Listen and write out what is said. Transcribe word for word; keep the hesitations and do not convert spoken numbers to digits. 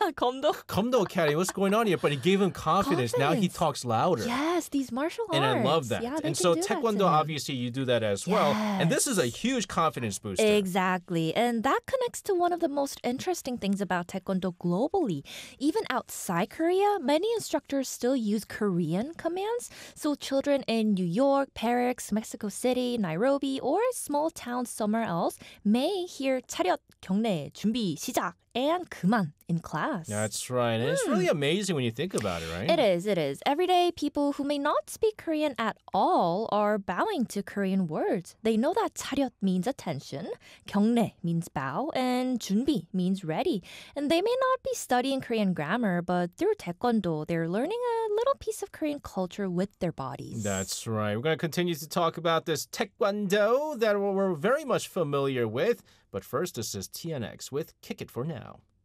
검도. Komdo Academy, what's going on here? But it gave him confidence. Now he Confidence. talks louder. Yes, these martial arts. And I love that. Yeah, they and can so do that to Taekwondo, him. obviously, you do that as well. And this is a Yes. huge confidence booster. Exactly. And that connects to one of the most interesting things about Taekwondo globally. Even outside Korea, many instructors still use Korean commands. So children in New York, Paris, Mexico City, Nairobi, or small towns somewhere else may hear 차렷, 경례, 준비, 시작, and 그만 in class. That's right. And it's really amazing when you think about it, right? It is, it is. Everyday people who may not speak Korean at all are bowing to Korean words. They know that 차렷 means attention, 경례 means bow, and 준비 means ready. And they may not be studying Korean grammar, but through Taekwondo, they're learning a little piece of Korean culture with their bodies. That's right. We're going to continue to talk about this Taekwondo that we're very much familiar with. But first, this is T N X with Kick It For Now.